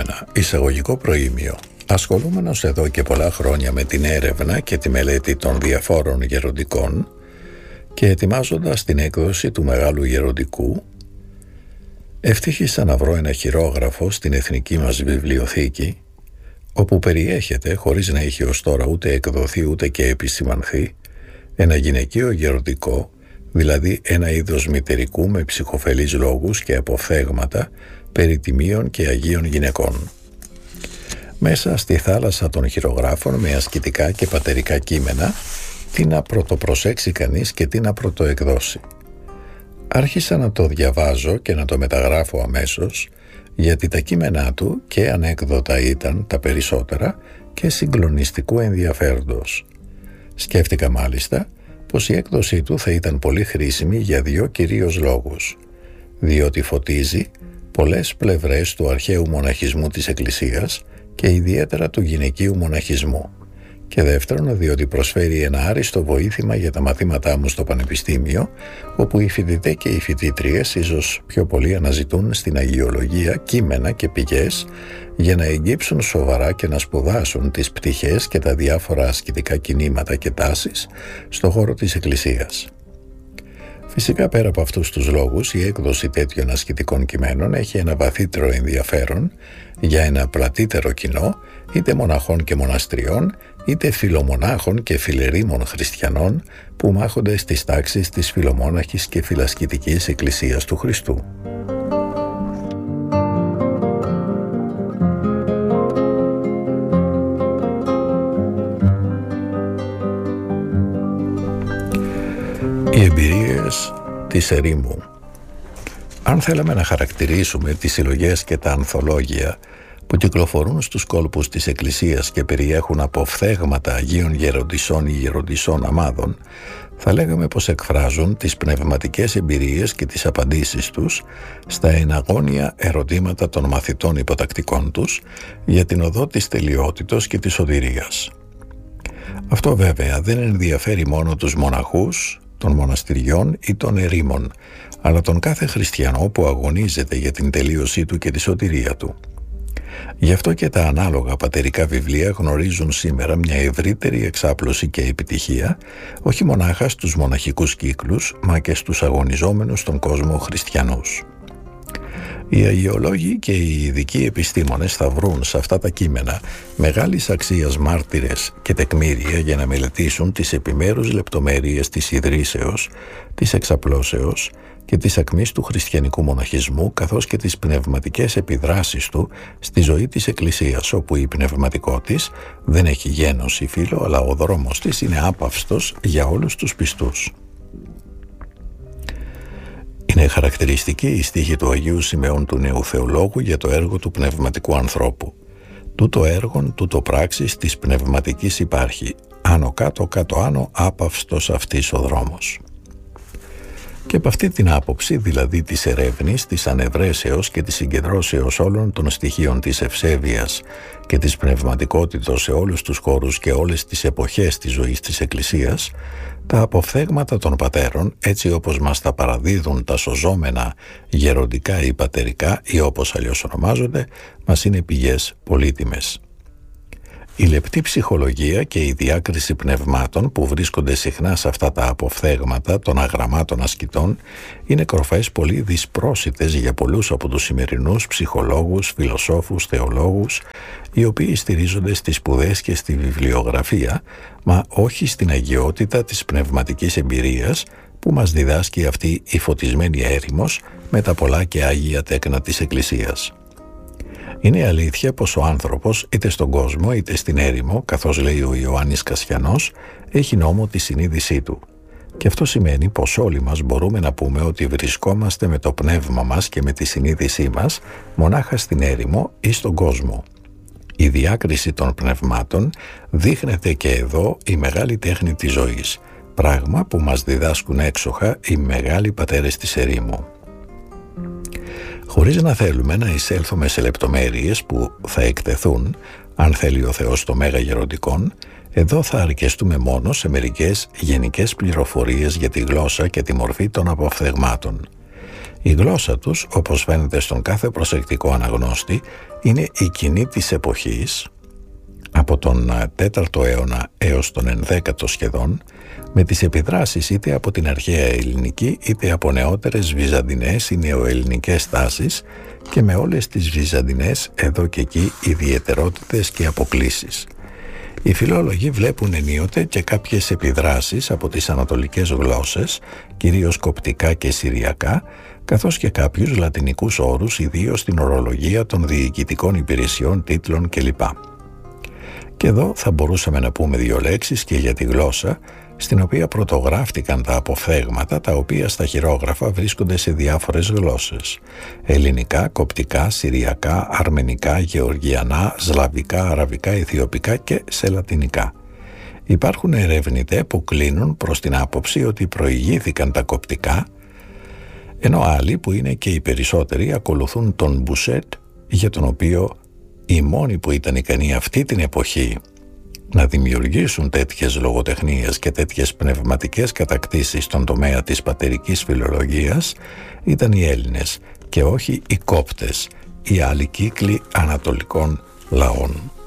κείμενα. Εισαγωγικό προήμιο. Ασχολούμενος εδώ και πολλά χρόνια με την έρευνα και τη μελέτη των διαφόρων γεροντικών και ετοιμάζοντας την έκδοση του Μεγάλου Γεροντικού, ευτύχησα να βρω ένα χειρόγραφο στην εθνική μας βιβλιοθήκη, όπου περιέχεται, χωρίς να είχε ως τώρα ούτε εκδοθεί ούτε και επισημανθεί, ένα γυναικείο γεροντικό, δηλαδή ένα είδος μητερικού με ψυχοφελείς λόγους και αποφθέγματα περί τιμίων και αγίων γυναικών. Μέσα στη θάλασσα των χειρογράφων με ασκητικά και πατερικά κείμενα, τι να πρωτοπροσέξει κανείς και τι να πρωτοεκδώσει. Άρχισα να το διαβάζω και να το μεταγράφω αμέσως, γιατί τα κείμενά του και ανέκδοτα ήταν τα περισσότερα και συγκλονιστικού ενδιαφέροντος. Σκέφτηκα μάλιστα πως η έκδοσή του θα ήταν πολύ χρήσιμη για δύο κυρίως λόγους. Διότι φωτίζει πολλές πλευρές του αρχαίου μοναχισμού της Εκκλησίας και ιδιαίτερα του γυναικείου μοναχισμού. Και δεύτερον, διότι προσφέρει ένα άριστο βοήθημα για τα μαθήματά μου στο Πανεπιστήμιο, όπου οι φοιτητές και οι φοιτήτριες ίσως πιο πολύ αναζητούν στην αγιολογία κείμενα και πηγές για να εγγύψουν σοβαρά και να σπουδάσουν τις πτυχές και τα διάφορα ασκητικά κινήματα και τάσεις στον χώρο της Εκκλησίας. Φυσικά, πέρα από αυτούς τους λόγους, η έκδοση τέτοιων ασκητικών κειμένων έχει ένα βαθύτερο ενδιαφέρον για ένα πλατύτερο κοινό, είτε μοναχών και μοναστριών, είτε φιλομονάχων και φιλερήμων χριστιανών που μάχονται στις τάξεις της φιλομόναχης και φιλασκητικής Εκκλησίας του Χριστού. Οι εμπειρίες της ερήμου. Αν θέλαμε να χαρακτηρίσουμε τις συλλογές και τα ανθολόγια που κυκλοφορούν στους κόλπους της Εκκλησίας και περιέχουν αποφθέγματα Αγίων Γεροντισσών ή Γεροντισσών αμάδων, θα λέγαμε πως εκφράζουν τις πνευματικές εμπειρίες και τις απαντήσεις τους στα εναγώνια ερωτήματα των μαθητών υποτακτικών τους για την οδό της τελειότητος και της σωτηρίας. Αυτό βέβαια δεν ενδιαφέρει μόνο τους μοναχούς των μοναστηριών ή των ερήμων, αλλά τον κάθε χριστιανό που αγωνίζεται για την τελείωσή του και τη σωτηρία του. Γι' αυτό και τα ανάλογα πατερικά βιβλία γνωρίζουν σήμερα μια ευρύτερη εξάπλωση και επιτυχία, όχι μονάχα στους μοναχικούς κύκλους, μα και στους αγωνιζόμενους στον κόσμο χριστιανούς. Οι αγιολόγοι και οι ειδικοί επιστήμονες θα βρουν σε αυτά τα κείμενα μεγάλης αξίας μάρτυρες και τεκμήρια για να μελετήσουν τις επιμέρους λεπτομέρειες της ιδρύσεως, της εξαπλώσεως και της ακμής του χριστιανικού μοναχισμού, καθώς και τις πνευματικές επιδράσεις του στη ζωή της Εκκλησίας, όπου η πνευματικό της δεν έχει γένος ή φύλο, αλλά ο δρόμος της είναι άπαυστος για όλους τους πιστούς. Είναι χαρακτηριστική η στίχη του Αγίου Σημεών του Νέου Θεολόγου για το έργο του πνευματικού ανθρώπου. Τούτο έργον, τούτο πράξης της πνευματικής υπάρχει, άνω κάτω κάτω άνω, άπαυστος αυτής ο δρόμος. Και από αυτή την άποψη, δηλαδή της ερεύνης, της ανευρέσεως και της συγκεντρώσεως όλων των στοιχείων της ευσέβειας και της πνευματικότητος σε όλους τους χώρους και όλες τις εποχές της ζωής της Εκκλησίας, τα αποφθέγματα των πατέρων, έτσι όπως μας τα παραδίδουν τα σωζόμενα γεροντικά ή πατερικά ή όπως αλλιώς ονομάζονται, μας είναι πηγές πολύτιμες. Η λεπτή ψυχολογία και η διάκριση πνευμάτων που βρίσκονται συχνά σε αυτά τα αποφθέγματα των αγραμμάτων ασκητών είναι κροφές πολύ δυσπρόσιτες για πολλούς από τους σημερινούς ψυχολόγους, φιλοσόφους, θεολόγους, οι οποίοι στηρίζονται στις σπουδές και στη βιβλιογραφία, μα όχι στην αγιότητα της πνευματικής εμπειρίας που μας διδάσκει αυτή η φωτισμένη έρημος με τα πολλά και άγια τέκνα της Εκκλησίας. Είναι αλήθεια πως ο άνθρωπος είτε στον κόσμο είτε στην έρημο, καθώς λέει ο Ιωάννης Κασιανός, έχει νόμο τη συνείδησή του. Και αυτό σημαίνει πως όλοι μας μπορούμε να πούμε ότι βρισκόμαστε με το πνεύμα μας και με τη συνείδησή μας μονάχα στην έρημο ή στον κόσμο. Η διάκριση των πνευμάτων δείχνεται και εδώ η μεγάλη τέχνη της ζωής, πράγμα που μας διδάσκουν έξοχα οι μεγάλοι πατέρες της ερήμου. Χωρίς να θέλουμε να εισέλθουμε σε λεπτομέρειες που θα εκτεθούν, αν θέλει ο Θεός, στο Μέγα Γεροντικόν, εδώ θα αρκεστούμε μόνο σε μερικές γενικές πληροφορίες για τη γλώσσα και τη μορφή των αποφθεγμάτων. Η γλώσσα τους, όπως φαίνεται στον κάθε προσεκτικό αναγνώστη, είναι η κοινή της εποχής, από τον 4ο αιώνα έως τον 11ο σχεδόν, με τις επιδράσεις είτε από την αρχαία ελληνική είτε από νεότερες βυζαντινές ή νεοελληνικές τάσεις και με όλες τις βυζαντινές εδώ και εκεί ιδιαιτερότητες και αποκλίσεις. Οι φιλόλογοι βλέπουν ενίοτε και κάποιες επιδράσεις από τις ανατολικές γλώσσες, κυρίως κοπτικά και συριακά, καθώς και κάποιους λατινικούς όρους, ιδίως στην ορολογία των διοικητικών υπηρεσιών, τίτλων κλπ. Και εδώ θα μπορούσαμε να πούμε δύο λέξεις και για τη γλώσσα, στην οποία πρωτογράφτηκαν τα αποφθέγματα τα οποία στα χειρόγραφα βρίσκονται σε διάφορες γλώσσες: ελληνικά, κοπτικά, συριακά, αρμενικά, γεωργιανά, σλαβικά, αραβικά, αιθιοπικά και σε λατινικά. Υπάρχουν ερευνητές που κλείνουν προς την άποψη ότι προηγήθηκαν τα κοπτικά, ενώ άλλοι, που είναι και οι περισσότεροι, ακολουθούν τον Μπουσέτ, για τον οποίο οι μόνοι που ήταν ικανοί αυτή την εποχή να δημιουργήσουν τέτοιες λογοτεχνίες και τέτοιες πνευματικές κατακτήσεις στον τομέα της πατερικής φιλολογίας ήταν οι Έλληνες και όχι οι Κόπτες ή άλλοι κύκλοι ανατολικών λαών.